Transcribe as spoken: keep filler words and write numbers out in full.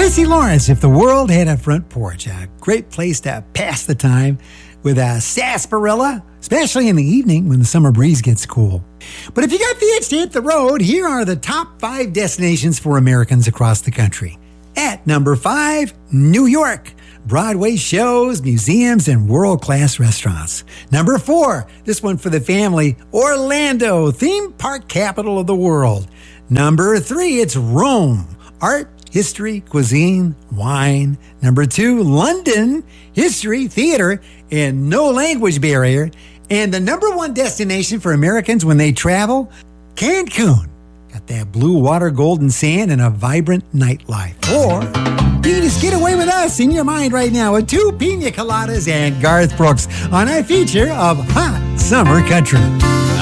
Nancy Lawrence, If the World Had a Front Porch. A great place to pass the time with a sarsaparilla, especially in the evening when the summer breeze gets cool. But if you got the itch to hit the road, here are the top five destinations for Americans across the country. At number five, New York. Broadway shows, museums, and world-class restaurants. Number four, this one for the family, Orlando, theme park capital of the world. Number three, it's Rome. Art, history, cuisine, wine. Number two, London, history, theater, and no language barrier. And the number one destination for Americans when they travel, Cancun. Got that blue water, golden sand, and a vibrant nightlife. Or you can just get away with us in your mind right now with two pina coladas and Garth Brooks on our feature of Hot Summer Country.